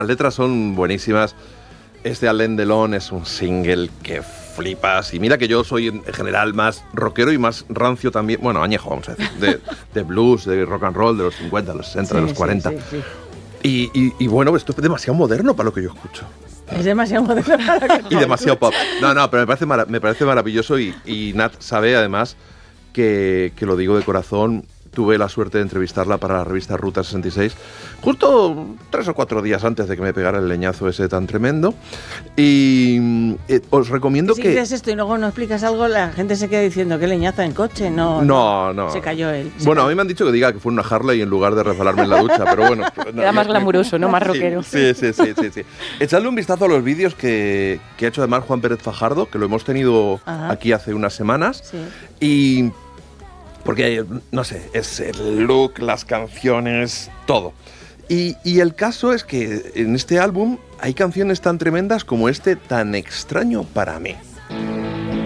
Las letras son buenísimas. Este Alain Delon es un single que flipas. Y mira que yo soy en general más rockero y más rancio también. Bueno, añejo, vamos a decir. De blues, de rock and roll, de los 50, de los 60, de los 40. Sí. Y bueno, esto es demasiado moderno para lo que yo escucho. Es demasiado moderno para lo que y demasiado pop. No, pero me parece maravilloso y Nat sabe además que lo digo de corazón. Tuve la suerte de entrevistarla para la revista Ruta 66, justo 3 o 4 días antes de que me pegara el leñazo ese tan tremendo. Y os recomiendo que... Si dices esto y luego no explicas algo, la gente se queda diciendo que leñazo en coche. No. Se cayó él. Bueno, a mí me han dicho que diga que fue una Harley en lugar de resbalarme en la ducha, pero bueno. Era más glamuroso, ¿no? Más rockero. Sí. Echadle un vistazo a los vídeos que ha hecho además Juan Pérez Fajardo, que lo hemos tenido aquí hace unas semanas. Sí. Y... porque, no sé, es el look, las canciones, todo. Y el caso es que en este álbum hay canciones tan tremendas como este Tan extraño para mí.